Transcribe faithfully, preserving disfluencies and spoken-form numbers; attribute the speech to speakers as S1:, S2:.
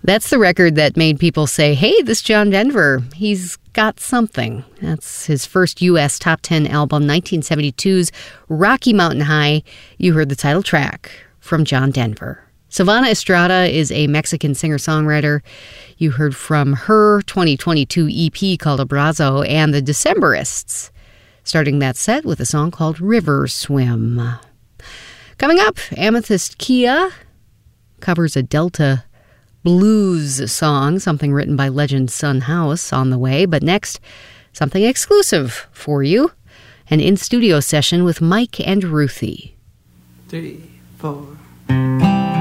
S1: That's the record that made people say, hey, this John Denver, he's got something. That's his first U S top ten album, nineteen seventy-two's Rocky Mountain High. You heard the title track from John Denver. Silvana Estrada is a Mexican singer-songwriter. You heard from her twenty twenty-two E P called Abrazo and the Decemberists, starting that set with a song called River Swim. Coming up, Amethyst Kia covers a Delta blues song, something written by legend Son House on the way. But next, something exclusive for you, an in-studio session with Mike and Ruthie.
S2: Three, four.